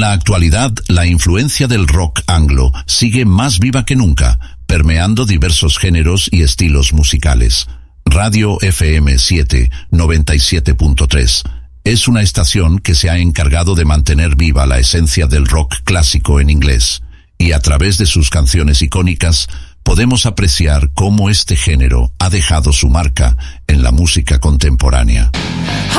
la actualidad, la influencia del rock anglo sigue más viva que nunca, permeando diversos géneros y estilos musicales. Radio FM 7 97.3 es una estación que se ha encargado de mantener viva la esencia del rock clásico en inglés, y a través de sus canciones icónicas podemos apreciar cómo este género ha dejado su marca en la música contemporánea.